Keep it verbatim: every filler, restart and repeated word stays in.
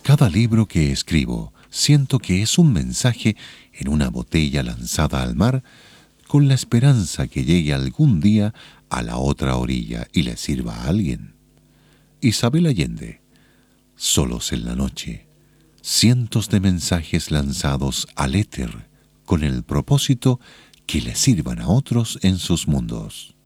Cada libro que escribo siento que es un mensaje en una botella lanzada al mar con la esperanza que llegue algún día a la otra orilla y le sirva a alguien. Isabel Allende. Solos en la noche. Cientos de mensajes lanzados al éter con el propósito que le sirvan a otros en sus mundos.